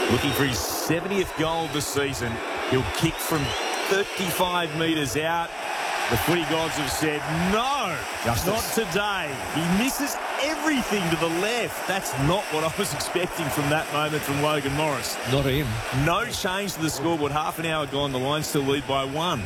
Looking for his 70th goal of the season. He'll kick from 35 metres out. The footy gods have said, no, not today. He misses everything to the left. That's not what I was expecting from that moment from Logan Morris. Not him. No change to the scoreboard. Half an hour gone. The Lions still lead by 1.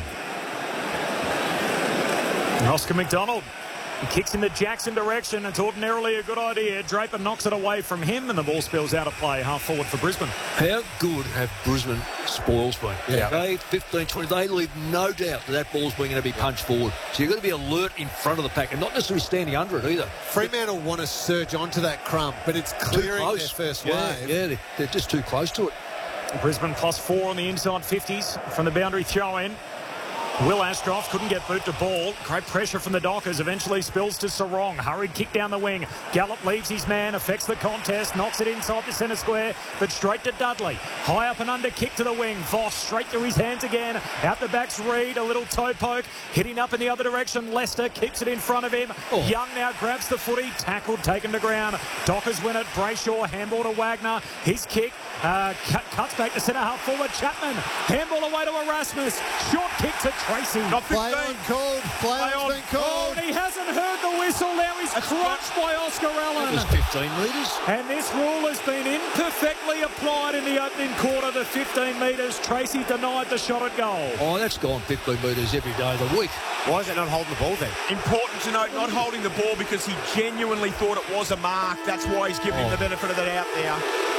Oscar McDonald. He kicks in the Jackson direction. It's ordinarily a good idea. Draper knocks it away from him and the ball spills out of play. Half forward for Brisbane. How good have Brisbane spoils been? Yeah. They 15, 20. They leave no doubt that ball's going to be punched forward. So you've got to be alert in front of the pack and not necessarily standing under it either. Fremantle want to surge onto that crumb, but it's clearing their first wave. Yeah, they're just too close to it. Brisbane +4 on the inside 50s from the boundary throw-in. Will Ashcroft couldn't get boot to ball. Great pressure from the Dockers. Eventually spills to Sarong. Hurried kick down the wing. Gallup leaves his man. Affects the contest. Knocks it inside the centre square. But straight to Dudley. High up and under kick to the wing. Voss straight through his hands again. Out the back's Reed. A little toe poke. Hitting up in the other direction. Lester keeps it in front of him. Young now grabs the footy. Tackled. Taken to ground. Dockers win it. Brayshaw. Handball to Wagner. His kick. Cuts back to centre half forward. Chapman. Handball away to Erasmus. Short kick to Tracy. Play on called. Play on's been called. He hasn't heard the whistle. Now he's crunched by Oscar Allen. It was 15 metres. And this rule has been imperfectly applied in the opening quarter. The 15 metres. Tracy denied the shot at goal. Oh, that's gone 15 metres every day of the week. Why is that not holding the ball then? Important to note, not holding the ball because he genuinely thought it was a mark. That's why he's giving him the benefit of that out there.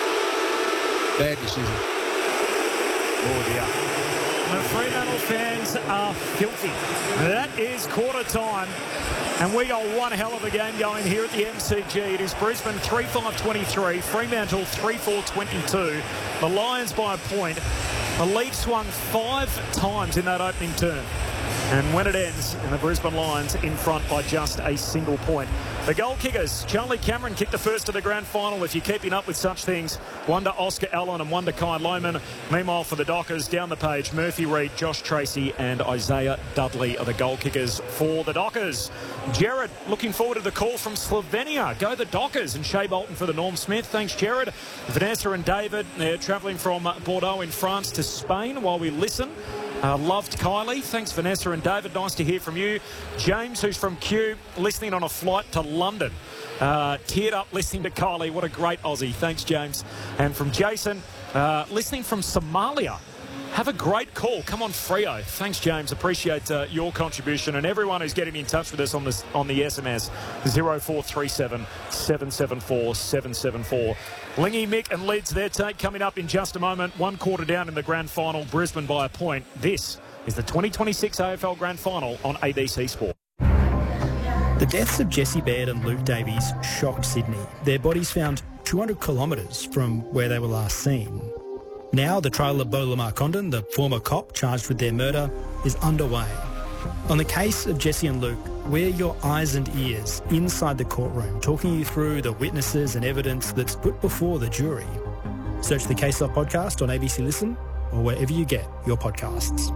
Bad decision. Oh, dear. The Fremantle fans are filthy. That is quarter time. And we got one hell of a game going here at the MCG. It is Brisbane 3-5-23, Fremantle 3-4-22. The Lions by a point. The lead swung 5 times in that opening term. And when it ends, and the Brisbane Lions in front by just a single point. The goal kickers, Charlie Cameron kicked the first of the grand final. If you're keeping up with such things, one to Oscar Allen and one to Kai Lohmann. Meanwhile, for the Dockers, down the page, Murphy Reid, Josh Tracy and Isaiah Dudley are the goal kickers for the Dockers. Jared, looking forward to the call from Slovenia. Go the Dockers, and Shea Bolton for the Norm Smith. Thanks, Jared. Vanessa and David, they're travelling from Bordeaux in France to Spain while we listen. Loved Kylie. Thanks, Vanessa and David. Nice to hear from you. James, who's from Kew, listening on a flight to London. Teared up listening to Kylie. What a great Aussie. Thanks, James. And from Jason, listening from Somalia. Have a great call. Come on, Freo. Thanks, James. Appreciate your contribution. And everyone who's getting in touch with us on the SMS, 0437 774 774. Lingy, Mick and Lids, their take coming up in just a moment. 1 quarter down in the grand final, Brisbane by a point. This is the 2026 AFL Grand Final on ABC Sport. The deaths of Jesse Baird and Luke Davies shocked Sydney. Their bodies found 200 kilometres from where they were last seen. Now the trial of Bo Lamar Condon, the former cop charged with their murder, is underway. On the case of Jesse and Luke, we're your eyes and ears inside the courtroom, talking you through the witnesses and evidence that's put before the jury. Search the Case Law podcast on ABC Listen or wherever you get your podcasts.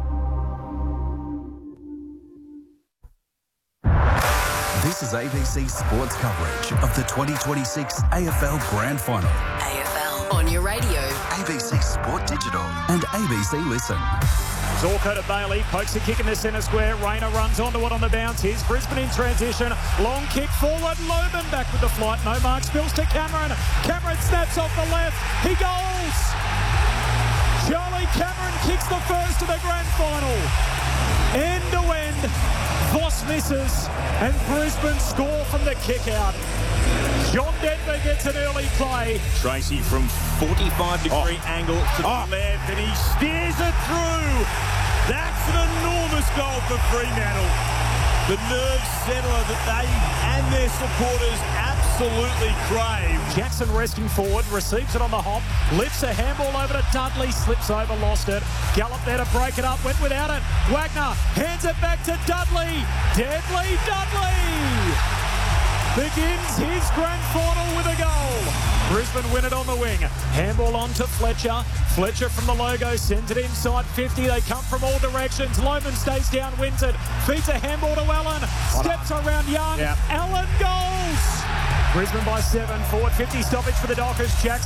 This is ABC Sports coverage of the 2026 AFL Grand Final. AFL on your radio. ABC Sport Digital and ABC Listen. Zorko to Bailey, pokes a kick in the centre square. Rayner runs onto it on the bounce. Here's Brisbane in transition. Long kick forward. Lohmann back with the flight. No mark. Spills to Cameron. Cameron snaps off the left. He goals. Charlie Cameron kicks the first of the grand final. End to end. Voss misses and Brisbane score from the kick out. John Denver gets an early play. Tracy from 45-degree angle to the left, and he steers it through. That's an enormous goal for Fremantle. The nerve settler that they and their supporters absolutely crave. Jackson resting forward, receives it on the hop, lifts a handball over to Dudley, slips over, lost it. Gallup there to break it up, went without it. Wagner hands it back to Dudley. Deadly Dudley begins his grand final with a goal. Brisbane win it on the wing. Handball on to Fletcher. Fletcher from the logo sends it inside 50. They come from all directions. Lohmann stays down, wins it. Feeds a handball to Allen. Steps around Young. Yep. Allen goals. Brisbane by 7. Forward 50 stoppage for the Dockers. Jackson